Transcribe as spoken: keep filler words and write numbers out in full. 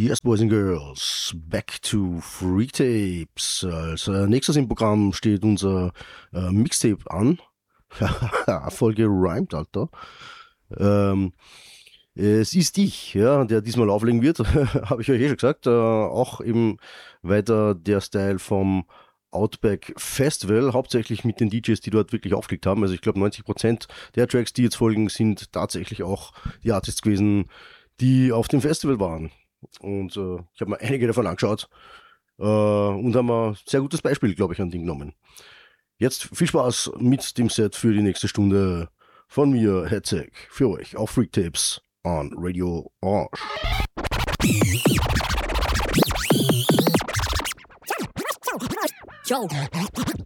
Yes, Boys and Girls, back to Freak Tapes. Als äh, nächstes im Programm steht unser äh, Mixtape an. Voll gereimt, Alter. Ähm, es ist ich, ja, der diesmal auflegen wird, habe ich euch eh schon gesagt. Äh, auch eben weiter der Style vom Outback Festival, hauptsächlich mit den D Js, die dort wirklich aufgelegt haben. Also ich glaube neunzig Prozent der Tracks, die jetzt folgen, sind tatsächlich auch die Artists gewesen, die auf dem Festival waren. Und äh, ich habe mir einige davon angeschaut äh, und haben ein sehr gutes Beispiel, glaube ich, an Ding genommen. Jetzt viel Spaß mit dem Set für die nächste Stunde von mir, Hetzek, für euch auf Freak Tapes on Radio Orange. Yo,